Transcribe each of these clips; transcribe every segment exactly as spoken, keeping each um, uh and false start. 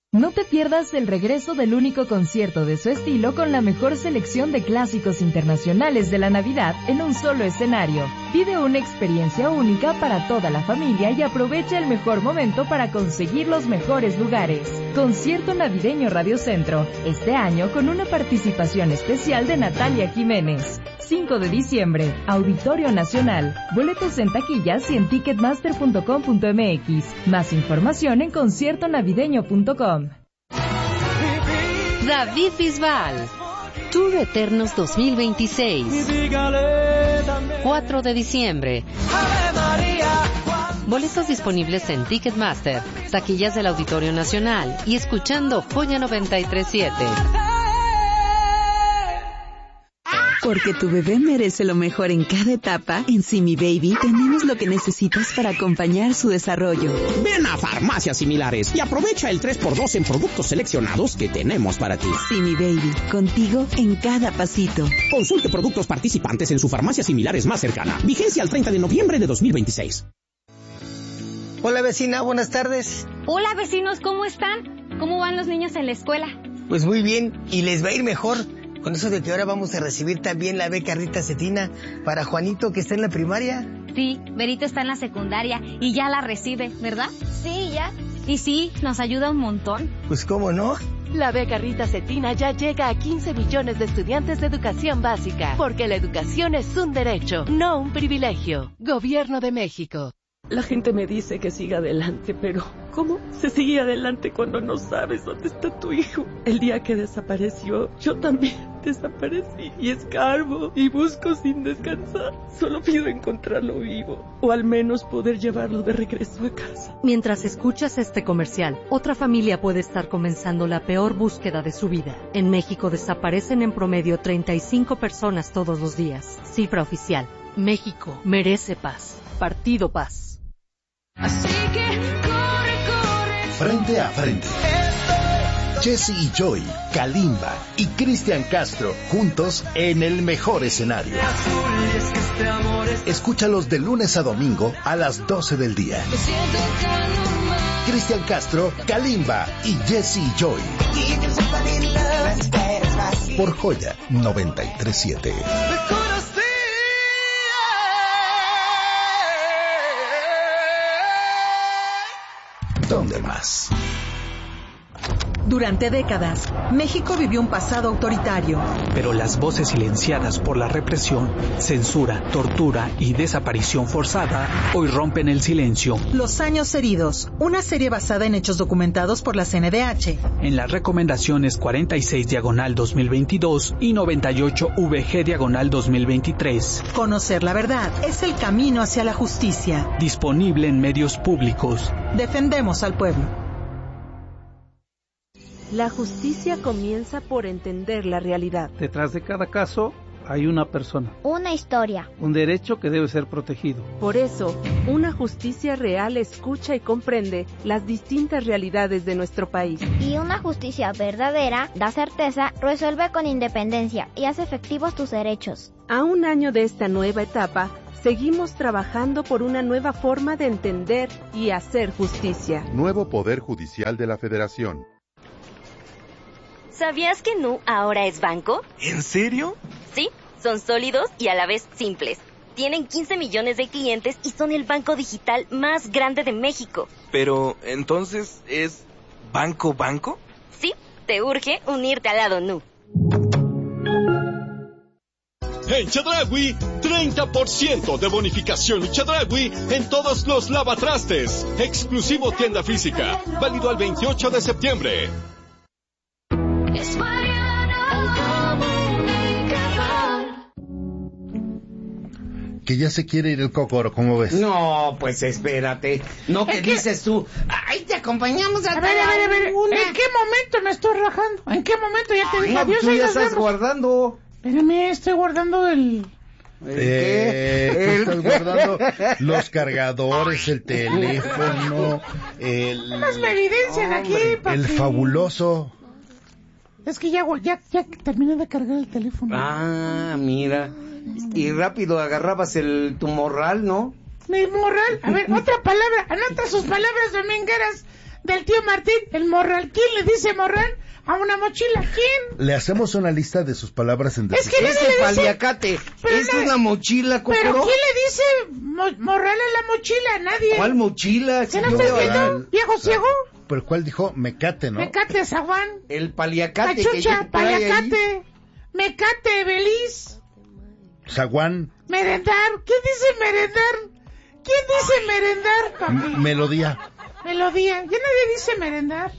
No te pierdas el regreso del único concierto de su estilo con la mejor selección de clásicos internacionales de la Navidad en un solo escenario. Vive una experiencia única para toda la familia y aprovecha el mejor momento para conseguir los mejores lugares. Concierto Navideño Radio Centro, este año con una participación especial de Natalia Jiménez. cinco de diciembre, Auditorio Nacional. Boletos en taquillas y en ticketmaster punto com punto m x. Más información en concierto navideño punto com. David Bisbal, Tour Eternos dos mil veintiséis, cuatro de diciembre. Boletos disponibles en Ticketmaster, taquillas del Auditorio Nacional y escuchando Joya noventa y tres punto siete. Porque tu bebé merece lo mejor en cada etapa, en Simi Baby tenemos lo que necesitas para acompañar su desarrollo. Ven a Farmacias Similares y aprovecha el tres por dos en productos seleccionados que tenemos para ti. Simi Baby, contigo en cada pasito. Consulte productos participantes en su farmacia Similares más cercana. Vigencia al treinta de noviembre de dos mil veintiséis. Hola vecina, buenas tardes. Hola vecinos, ¿cómo están? ¿Cómo van los niños en la escuela? Pues muy bien, y les va a ir mejor. Con eso de que ahora vamos a recibir también la beca Rita Cetina para Juanito, que está en la primaria. Sí, Berito está en la secundaria y ya la recibe, ¿verdad? Sí, ya. Y sí, nos ayuda un montón. Pues cómo no. La beca Rita Cetina ya llega a quince millones de estudiantes de educación básica, porque la educación es un derecho, no un privilegio. Gobierno de México. La gente me dice que siga adelante, pero ¿cómo se sigue adelante cuando no sabes dónde está tu hijo? El día que desapareció, yo también desaparecí y escarbo y busco sin descansar. Solo pido encontrarlo vivo, o al menos poder llevarlo de regreso a casa. Mientras escuchas este comercial, otra familia puede estar comenzando la peor búsqueda de su vida. En México desaparecen en promedio treinta y cinco personas todos los días. Cifra oficial. México merece paz. Partido Paz. Así que corre, corre. Frente a frente. Jesse y Joy, Kalimba y Cristian Castro juntos en el mejor escenario. Escúchalos de lunes a domingo a las doce del día. Cristian Castro, Kalimba y Jesse y Joy. Por Joya noventa y tres punto siete. ¿Dónde más? Durante décadas, México vivió un pasado autoritario. Pero las voces silenciadas por la represión, censura, tortura y desaparición forzada hoy rompen el silencio. Los años heridos, una serie basada en hechos documentados por la C N D H. En las recomendaciones cuarenta y seis diagonal dos mil veintidós y noventa y ocho V G diagonal dos mil veintitrés. Conocer la verdad es el camino hacia la justicia. Disponible en medios públicos. Defendemos al pueblo. La justicia comienza por entender la realidad. Detrás de cada caso hay una persona. Una historia. Un derecho que debe ser protegido. Por eso, una justicia real escucha y comprende las distintas realidades de nuestro país. Y una justicia verdadera da certeza, resuelve con independencia y hace efectivos tus derechos. A un año de esta nueva etapa, seguimos trabajando por una nueva forma de entender y hacer justicia. Nuevo Poder Judicial de la Federación. ¿Sabías que Nu ahora es banco? ¿En serio? Sí, son sólidos y a la vez simples. Tienen quince millones de clientes y son el banco digital más grande de México. Pero, ¿entonces es banco banco? Sí, te urge unirte al lado Nu. En Chedraui, treinta por ciento de bonificación y Chedraui en todos los lavatrastes. Exclusivo tienda física, válido al veintiocho de septiembre. Es Mariano, Que ya se quiere ir el Cócoro, ¿cómo ves? No, pues espérate. No, ¿qué dices tú? Ay, te acompañamos a... A ver, a ver, a ver, ¿en qué momento me estoy rajando? ¿En qué momento ya te dije no, adiós? Tú ya estás guardando... Espérame, estoy guardando el... Eh, tú estás guardando los cargadores, el teléfono, el... Más me evidencian aquí, papi. El fabuloso... Es que ya, ya, ya terminé de cargar el teléfono. Ah, mira. Y rápido agarrabas el tu morral, ¿no? ¿Mi morral? A ver, otra palabra. Anota sus palabras domingueras. del tío Martín, el morral. ¿Quién le dice morral a una mochila? ¿Quién? Le hacemos una lista de sus palabras en Es que nadie Ese le dice... paliacate, Pero es nadie- una mochila, ¿Pero Cocoro. quién le dice mo- morral a la mochila? Nadie. ¿Cuál mochila? ¿Qué Si no yo estás veo viendo? al- ¿Viejo ciego? ¿Pero cuál dijo? Mecate, ¿no? Mecate, zaguán. El paliacate que Cachucha, ella trae ahí. paliacate. Mecate, Beliz. Zaguán, Merendar. ¿Quién dice merendar? ¿Quién dice merendar, papi? m- melodía. Melodía. Ya nadie dice merendar.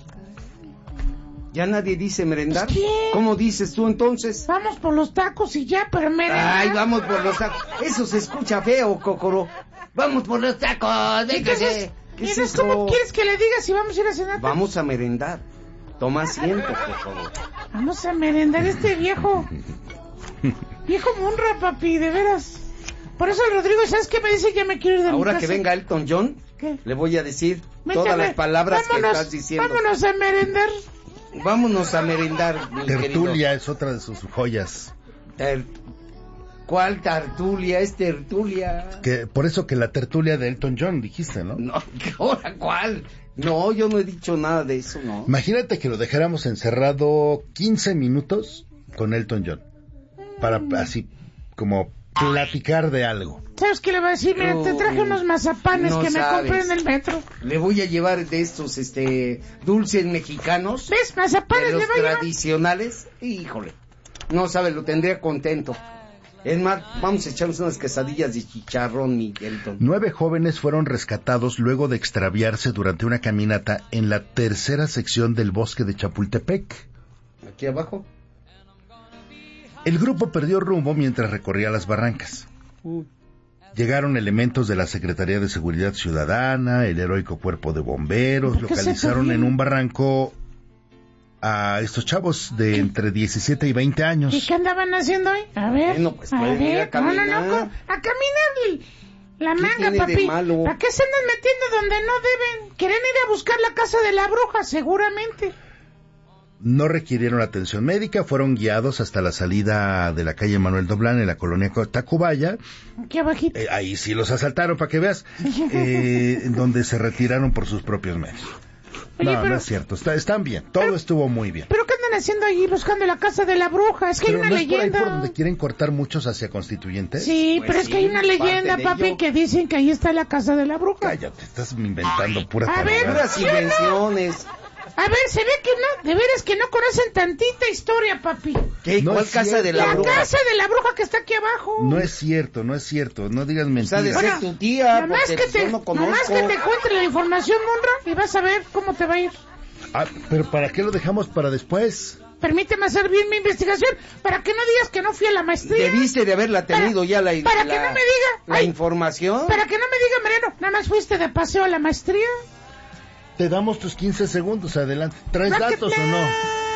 ¿Ya nadie dice merendar? Pues, ¿quién? ¿Cómo dices tú entonces? Vamos por los tacos y ya, pero merendar. Ay, vamos por los tacos. Eso se escucha feo, Cocoro. Vamos por los tacos, déjese. ¿Qué es Entonces, eso? ¿cómo quieres que le diga si vamos a ir a cenar? Vamos a merendar. Toma asiento, Cocoro. Vamos a merendar este viejo. Viejo Munra, papi, de veras. Por eso el Rodrigo, ¿sabes qué me dice? Ya me quiero ir de mi Ahora casa. que venga Elton John, ¿Qué? le voy a decir Métame. todas las palabras Vámonos, que estás diciendo. Vámonos a merendar. Vámonos a merendar, mi Tertulia es otra de sus joyas. querido. Ter- ¿Cuál tertulia? Es tertulia. Que, por eso que la tertulia de Elton John, dijiste, ¿no? No, ¿ahora cuál? No, yo no he dicho nada de eso, no. Imagínate que lo dejáramos encerrado quince minutos con Elton John. Para así, como platicar de algo. ¿Sabes qué le va a decir? Mira, te traje unos mazapanes no que me sabes. compré en el metro. Le voy a llevar de estos, este, dulces mexicanos. ¿Ves? Mazapanes de los le va a llevar. tradicionales. Híjole, no sabe, lo tendría contento. Es más, vamos a echarnos unas quesadillas de chicharrón, mi Elton. Nueve jóvenes fueron rescatados luego de extraviarse durante una caminata en la tercera sección del bosque de Chapultepec. Aquí abajo. El grupo perdió rumbo mientras recorría las barrancas. Uh. Llegaron elementos de la Secretaría de Seguridad Ciudadana, el heroico cuerpo de bomberos, ¿Por qué se localizaron perdieron? en un barranco a estos chavos de entre diecisiete y veinte años. ¿Y qué andaban haciendo hoy? A ver, Bueno, pues, a pueden ir a ver, no, no, no, caminar. co- a caminar la ¿Qué manga, tiene de papi. malo? ¿Para qué se andan metiendo donde no deben? Quieren ir a buscar la casa de la bruja, seguramente. No requirieron atención médica, fueron guiados hasta la salida de la calle Manuel Doblán en la colonia Tacubaya. Aquí abajito. Eh, ahí sí los asaltaron, para que veas, eh, en donde se retiraron por sus propios medios. Oye, No, pero- no es cierto, está- están bien, todo estuvo muy bien. ¿Pero qué andan haciendo allí buscando la casa de la bruja? Es que Pero hay no una es por ahí leyenda. por donde quieren cortar muchos hacia Constituyentes. Sí, Pues pero es sí, que hay una parte leyenda, de papi, ello. que dicen que ahí está la casa de la bruja. Cállate, estás inventando pura A ver, tontería. Puras invenciones. A ver, se ve que no, de veras que no conocen tantita historia, papi. ¿Qué? No ¿Cuál es casa cierto. de la, La bruja? casa de la bruja que está aquí abajo. No es cierto, no es cierto, no digas O sea, de mentiras. ser tu tía, Nomás porque que, te, yo no conozco. nomás que te encuentre la información, Monra, y vas a ver cómo te va a ir. Ah, pero ¿para qué lo dejamos para después? Permíteme hacer bien mi investigación para que no digas que no fui a la maestría. Debiste de haberla tenido Para- ya la, para la- que no me diga. la Ay, información. Para que no me diga, Mariano, nada más fuiste de paseo a la maestría. Te damos tus quince segundos, adelante. ¿Traes Rocket datos o no?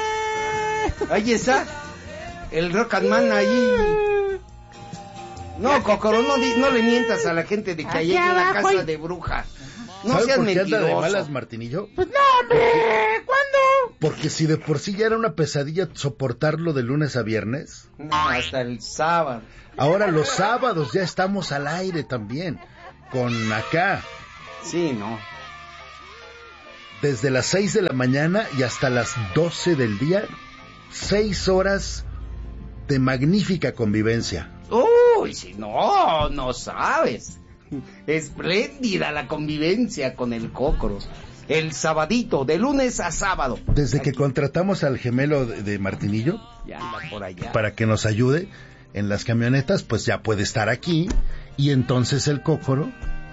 Ahí está. El Rock and Man ahí. No, Cocoro, no, di- no le mientas a la gente de que Aquí hay una abajo casa hay- de bruja. No ¿Sabes seas por qué anda de mentiroso. malas, Martinillo? Pues no, hombre, ¿cuándo? Porque si de por sí ya era una pesadilla soportarlo de lunes a viernes, No, hasta el sábado. ahora los sábados ya estamos al aire también, con acá, Sí, no. desde las seis de la mañana y hasta las doce del día, seis horas de magnífica convivencia. Uy, si no, no sabes. Espléndida la convivencia con el Cocoro. El sabadito, de lunes a sábado. Desde que contratamos al gemelo de, de Martinillo Ya anda por allá. para que nos ayude en las camionetas, pues ya puede estar aquí, y entonces el Cócoro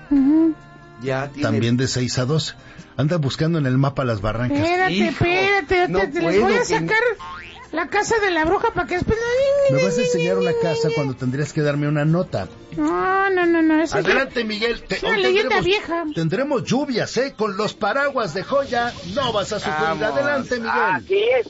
Ya tiene... también de seis a doce. Anda buscando en el mapa las barrancas. Espérate, Hijo, espérate, no te- te- les puedo, voy a que- sacar la casa de la bruja para que después... Me vas a enseñar una casa cuando tendrías que darme una nota. No, no, no, no, eso Adelante, Miguel. Te- es una hoy leyenda tendremos- vieja. Tendremos lluvias, ¿eh? Con los paraguas de joya no vas a sufrir. Vamos. Adelante, Miguel. Así es.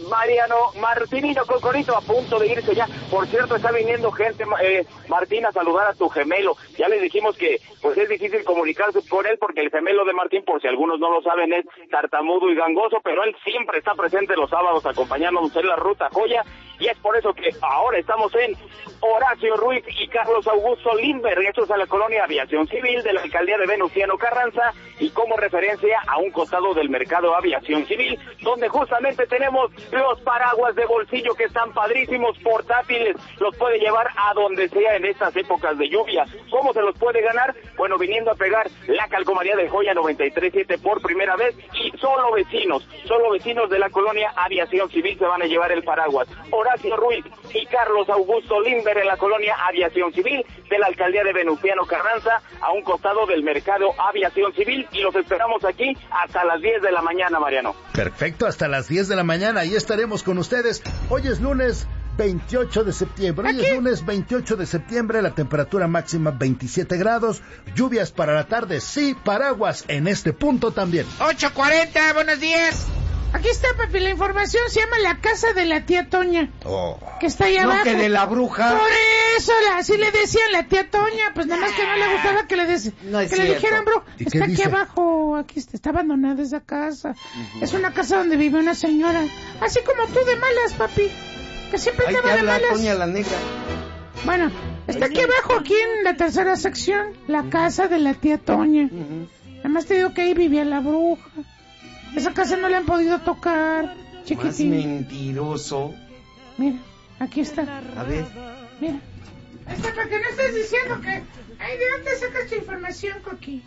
Mariano Martinino Cocorito, a punto de irse ya. Por cierto, está viniendo gente, eh, Martín, a saludar a tu gemelo. Ya les dijimos que pues es difícil comunicarse con él porque el gemelo de Martín, por si algunos no lo saben, es tartamudo y gangoso, pero él siempre está presente los sábados acompañándonos en la Ruta Joya, y es por eso que ahora estamos en Horacio Ruiz y Carlos Augusto Lindbergh, estos a la colonia Aviación Civil de la alcaldía de Venustiano Carranza, y como referencia a un costado del mercado Aviación Civil, donde justamente tenemos los paraguas de bolsillo que están padrísimos, portátiles, los puede llevar a donde sea en estas épocas de lluvia. ¿Cómo se los puede ganar? Bueno, viniendo a pegar la calcomanía de Joya noventa y tres punto siete por primera vez, y solo vecinos, solo vecinos de la colonia Aviación Civil se van a llevar el paraguas. Horacio Ruiz y Carlos Augusto Lindbergh en la colonia Aviación Civil de la alcaldía de Venustiano Carranza, a un costado del mercado Aviación Civil, y los esperamos aquí hasta las diez de la mañana, Mariano. Perfecto, hasta las diez de la mañana, ahí estaremos con ustedes. Hoy es lunes veintiocho de septiembre, hoy es lunes veintiocho de septiembre, la temperatura máxima veintisiete grados, lluvias para la tarde, sí, paraguas en este punto también. ocho cuarenta, buenos días. Aquí está, papi, la información se llama La Casa de la Tía Toña. Oh. Que está ahí no, abajo. que de la bruja. Por eso, la, así le decían la Tía Toña, pues nada más que no le gustaba que le, des, no es que le dijeran, bro. Está aquí dice? abajo, aquí está, está abandonada esa casa. Uh-huh. Es una casa donde vive una señora, así como tú de malas, papi, que siempre Ahí te va de habla malas. Toña la negra. Bueno, está aquí abajo, aquí en la tercera sección, la casa de la Tía Toña. Uh-huh. Nada más te digo que ahí vivía la bruja. Esa casa no la han podido tocar, chiquitín. Más mentiroso. Mira, aquí está. A ver. Mira. Ahí está, para que no estés diciendo que... Ay, ¿de dónde sacas tu información, Coqui?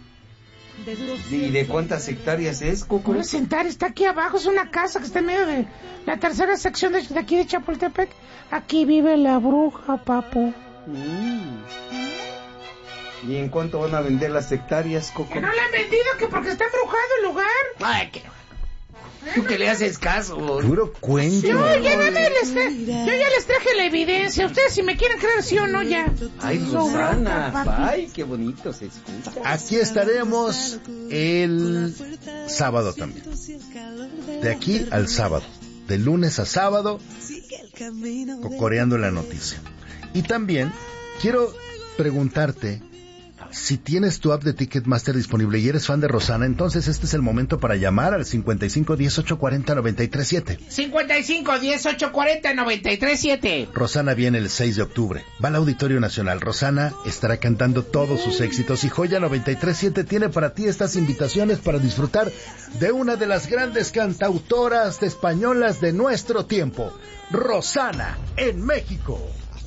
¿Y de cuántas hectáreas es, Coco? Puedes sentar, está aquí abajo, es una casa que está en medio de la tercera sección de, de aquí de Chapultepec. Aquí vive la bruja, papu. Mm. ¿Y en cuánto van a vender las hectáreas, Coco? Que no la han vendido, que porque está embrujado el lugar. Ay, que... ¿Tú que le haces caso? Puro cuento. Yo ya, no me les tra... Yo ya les traje la evidencia. Ustedes si me quieren creer sí o no ya. Ay, Rosana. Ay, qué bonito se escucha. Aquí estaremos el sábado también. De aquí al sábado. De lunes a sábado. Cocoreando la noticia. Y también quiero preguntarte... Si tienes tu app de Ticketmaster disponible y eres fan de Rosana, entonces este es el momento para llamar al cincuenta y cinco diez ocho cuarenta noventa y tres siete. cincuenta y cinco diez ocho cuarenta noventa y tres siete. Rosana viene el seis de octubre. Va al Auditorio Nacional. Rosana estará cantando todos sus éxitos y Joya noventa y tres siete tiene para ti estas invitaciones para disfrutar de una de las grandes cantautoras españolas de nuestro tiempo, Rosana, en México.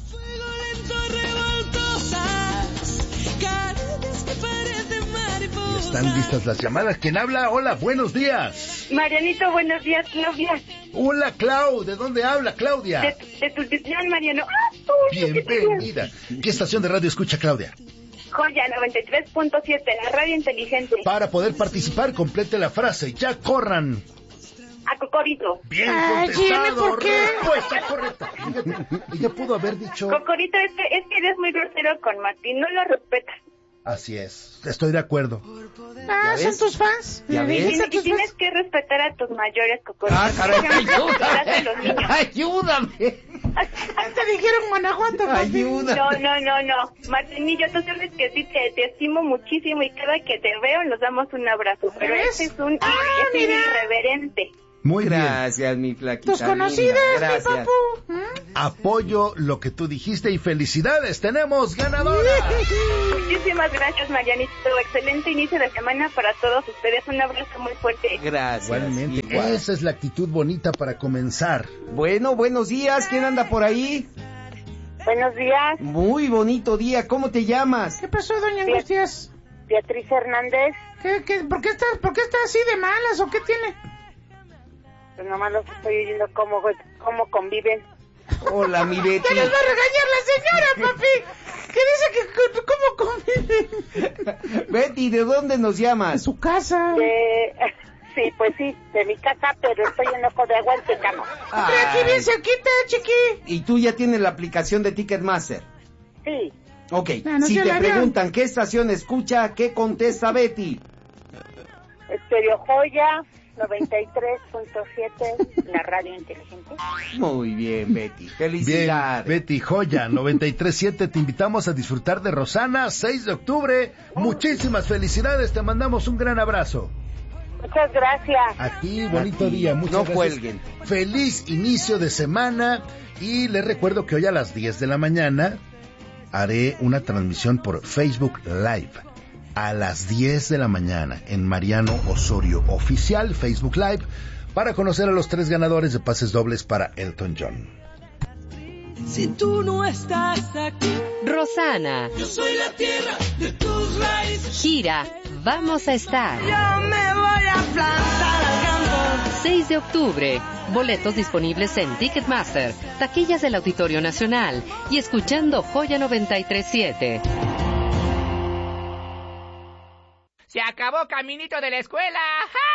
Y están listas las llamadas. ¿Quién habla? Hola, buenos días. Marianito, buenos días, Claudia. Hola, Clau. ¿De dónde habla, Claudia? De, de Tultitlán, Mariano. ¡Ah, tú! Bienvenida. ¿Qué estación de radio escucha, Claudia? Joya noventa y tres punto siete, la radio inteligente. Para poder participar, complete la frase. Ya corran. A Cocorito. Bien Ay, contestado. Jimmy, ¿por qué? Respuesta correcta. Fíjate, ella pudo haber dicho... Cocorito, es que, es que eres muy grosero con Martín, no lo respetas. Así es, estoy de acuerdo. Ah, ¿son tus fans? ¿Ya ves? Tienes, y tienes que respetar a tus mayores, Cocorito. Ah, caray, ayúdame. Ayúdame. Te dijeron Guanajuato, papi. Ayúdame. No, no, no, no. Martinillo, tú sabes que sí te, te estimo muchísimo y cada que te veo nos damos un abrazo. Pero este es un, ah, es un irreverente. Muy Gracias, mi flaquita. Tus conocidas, Gracias. mi papu. ¿Mm? Apoyo lo que tú dijiste y felicidades, tenemos ganadora. Muchísimas gracias, Marianito. Excelente inicio de semana para todos ustedes. Un abrazo muy fuerte. Gracias. Igualmente. Igual. Esa es la actitud bonita para comenzar. Bueno, buenos días. ¿Quién anda por ahí? Buenos días. Muy bonito día. ¿Cómo te llamas? ¿Qué pasó, doña Angustias? Beatriz Hernández. ¿Qué, qué, por, qué está, ¿Por qué está así de malas o qué tiene? Pues nomás los estoy oyendo cómo, cómo conviven. Hola, mi Betty. ¿Qué les va a regañar la señora, papi? Que dice que cómo conviven. Betty, ¿de dónde nos llamas? De su casa. De... Sí, pues sí, de mi casa, pero estoy en Ojo de Agua, en Tecamo. Pero aquí bien cerquita, chiqui. ¿Y tú ya tienes la aplicación de Ticketmaster? Sí. Ok, Ah, no si se te la vio. preguntan qué estación escucha, ¿qué contesta Betty? Estereo Joya noventa y tres punto siete, la radio inteligente. Muy bien, Betty. Felicidades. Bien, Betty, joya, noventa y tres punto siete. Te invitamos a disfrutar de Rosana, seis de octubre. Muchísimas felicidades, te mandamos un gran abrazo. Muchas gracias. A ti, bonito a ti. Día, muchas no gracias. Cuelguen. Feliz inicio de semana. Y les recuerdo que hoy a las diez de la mañana haré una transmisión por Facebook Live. A las diez de la mañana en Mariano Osorio Oficial, Facebook Live, para conocer a los tres ganadores de pases dobles para Elton John. Si tú no estás aquí, Rosana. Yo soy la tierra de tus raíces. Gira, vamos a estar. Yo me voy a plantar al campo. seis de octubre. Boletos disponibles en Ticketmaster, taquillas del Auditorio Nacional y escuchando Joya noventa y tres punto siete. Se acabó Caminito de la Escuela. ¡Ja!